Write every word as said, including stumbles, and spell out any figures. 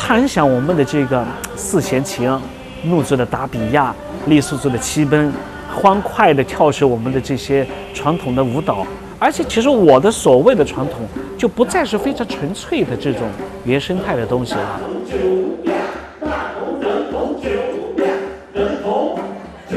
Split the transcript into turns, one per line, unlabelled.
弹响我们的这个四弦琴，怒族的达比亚，傈僳族的七奔，欢快的跳着我们的这些传统的舞蹈。而且，其实我的所谓的传统，就不再是非常纯粹的这种原生态的东西了。